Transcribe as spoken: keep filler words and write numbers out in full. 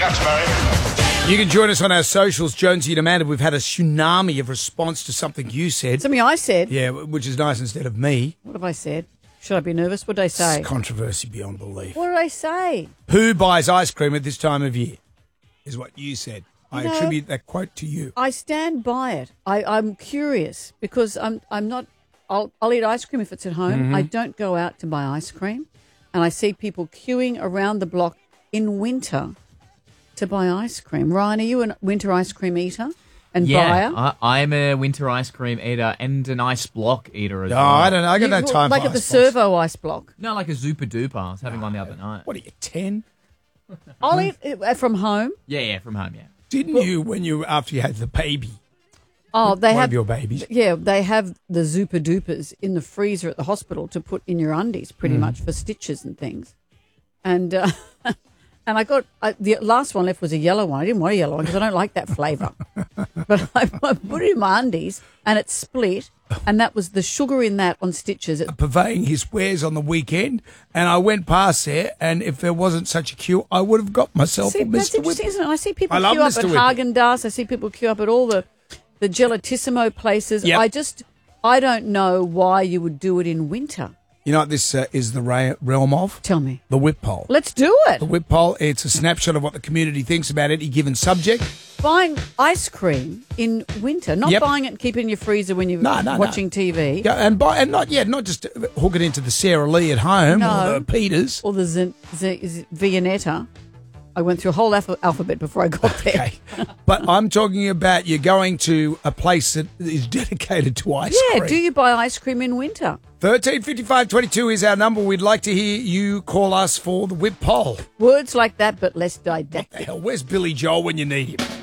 Gotcha, Barry. You can join us on our socials, Jonesy and Amanda. We've had a tsunami of response to something you said. Something I said. Yeah, which is nice instead of me. What have I said? Should I be nervous? What did I say? It's controversy beyond belief. What did I say? Who buys ice cream at this time of year? Is what you said. I You know, attribute that quote to you. I stand by it. I, I'm curious because I'm I'm not. I'll I'll eat ice cream if it's at home. Mm-hmm. I don't go out to buy ice cream, and I see people queuing around the block in winter to buy ice cream. Ryan, are you a winter ice cream eater and Yeah, buyer? I, I'm a winter ice cream eater and an ice block eater as No, well. I don't know. I got You- no time like for at the ice box. servo ice block. No, like a Zupa Duper. I was having one the other night. What are you, ten? I'll eat it uh, from home. Yeah, yeah, from home, yeah. Didn't you, when you, after you had the baby, Oh, they one have of your babies? Yeah, they have the Zupa Dupers in the freezer at the hospital to put in your undies, pretty Mm. much for stitches and things. And uh, and I got I, the last one left was a yellow one. I didn't want a yellow one because I don't like that flavour. But I, I put it in my undies and it split, and that was the sugar in that on stitches. It, Purveying his wares on the weekend, and I went past there, and if there wasn't such a queue, I would have got myself see, a that's Mister interesting, Whip. isn't it? I see people I love queue up Mister at Whippy. Haagen-Dazs. I see people queue up at all the the Gelatissimo places. Yep. I just I don't know why you would do it in winter. You know what this uh, is the ra- realm of? Tell me. The whip poll. Let's do it. The whip poll, it's a snapshot of what the community thinks about any given subject. Buying ice cream in winter, not Yep. buying it and keeping it in your freezer when you're No, no, no. watching T V. Yeah, and buy, and not yet, not just hook it into the Sarah Lee at home No. or the Peters. Or the Z- Z- Z- Viennetta. I went through a whole alpha- alphabet before I got there. Okay. But I'm talking about you're going to a place that is dedicated to ice Yeah, cream. do you buy ice cream in winter? thirteen fifty-five twenty-two is our number. We'd like to hear you call us for the whip poll. Words like that, but less The didactic. hell, where's Billy Joel when you need him?